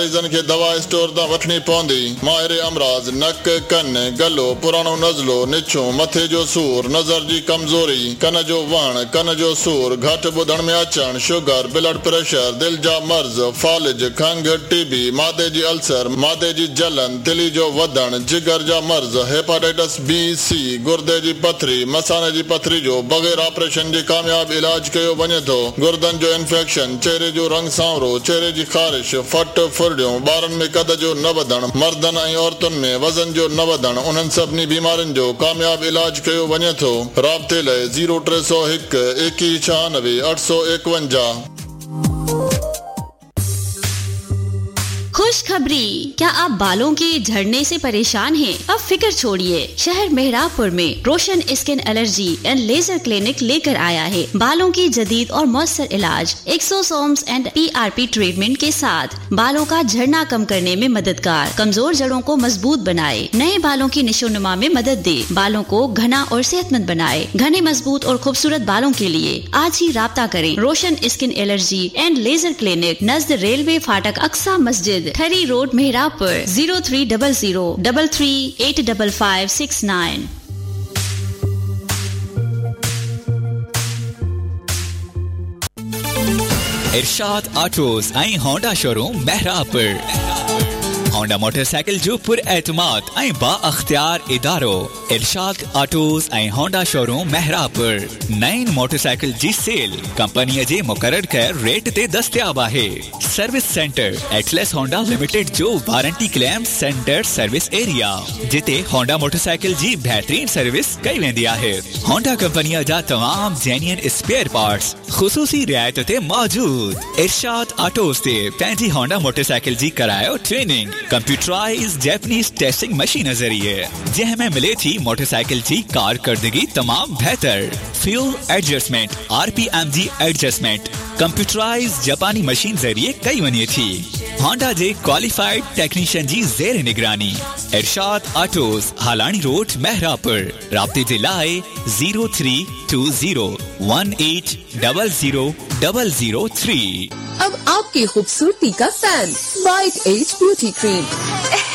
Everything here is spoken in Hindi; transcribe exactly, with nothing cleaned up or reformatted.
मरीजन खे दवा स्टोर तां वठणी पवंदी। माहिर अमराज नक कन गलो पुराणो नज़लो निछो मथे जो सूर नज़र जी कमज़ोरी कन जो वण कन जो सूर घट ॿुधण में अचण शुगर ब्लड प्रेशर दिल जा मर्ज़ फालिज खंघ टीबी मादे जी अल्सर मादे जी जलन दिली जो वधण जिगर जा मर्ज़ हेपाटाइटिस बी सी गुर्दे जी पथरी मसाने जी पथरी जो बग़ैर ऑपरेशन जे कामयाब इलाज कयो वञे थो। गुर्दन जो इन्फेक्शन चेहरे जो रंग सांवरो चेहरे जी ख़ारिश फट फुरड़ियों ॿारनि में कद जो न वधण मर्दनि ऐं औरतुनि में वज़न जो न वधण उन्हनि सभिनी बीमारियुनि जो कामयाब इलाज कयो वञे थो। राब्ते लाइ ज़ीरो टे सौ हिकु एकवीह छहानवे अठ सौ एकवंजाह। खुशखबरी, क्या आप बालों के झड़ने से परेशान हैं? अब फिक्र छोड़िए, शहर मेहराबपुर में रोशन skin allergy and laser clinic लेकर आया है बालों की जदीद और मौसर इलाज एक्सोसोम्स एंड पीआरपी ट्रीटमेंट के साथ बालों का झड़ना कम करने में मददगार, कमजोर जड़ों को मजबूत बनाए, नए बालों की निशोनुमा में मदद दे, बालों को घना और सेहतमंद बनाए। घने मजबूत और खूबसूरत बालों के लिए आज ही राब्ता करें। रोशन skin allergy and laser clinic Najd railway फाटक अक्सा मस्जिद ठरी road मेहराबपुर zero three double zero double three eight double five six nine. इरशाद ऑटोज ऐं होंडा शोरूम मेहराबपुर। होंडा मोटरसाइकिल जो पुर एतमाद ऐं बा अख्तियार इदारो इरशाद ऑटोज ऐं होंडा शोरूम मेहराबपुर। नईन मोटरसाइकिल जी सेल कंपनीअ जे मुकर्रर कयल रेट ते दस्तयाब आहे। Service centre Atlas Honda limited जो warranty claim centre service area जिते होंडा मोटरसाइकिल जी बेहतरीन सर्विस कई वेंदी आहे। होंडा कंपनीअ जा तमाम जेन्युइन स्पेयर पार्ट्स ख़ुसूसी रियायत ते मौजूद। इरशाद ऑटोज ते पंहिंजी होंडा मोटरसाइकिल जी करायो training computerise Japanese testing machine ज़रिए जंहिंमें मिले थी मोटरसाइकिल जी कारकर्दगी तमाम बेहतर। फ्यूल एडजस्टमेंट आरपीएम जी एडजस्टमेंट कंप्यूटराइज जापानी मशीन ज़रिए कई वञे थी। होंडा जे क्वालिफाइड टेक्नीशियन जी ज़ेर निगरानी। इरशाद ऑटोज हालानी रोड मेहरापुर। राब्ते जे लाइ zero three to zero one eight double zero double zero three. अब आपकी खूबसूरती का fan white as beauty cream.